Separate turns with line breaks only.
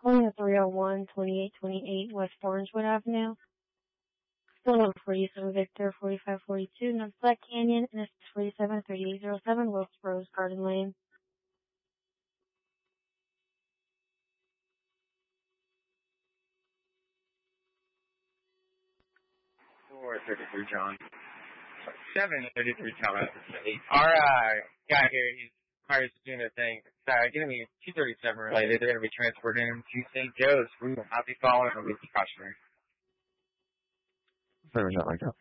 Calling at 301-2828 West Orangewood Avenue. Still number 47 Victor, 4542 North Black Canyon, and it's 473807 West Rose Garden Lane.
433 John. 733 Thomas. Our guy here, he's doing a thing. It's going to be 237 related. They're going to be transporting him to St. Joe's. We will not be following him with the cautionary.
Sorry, not like that.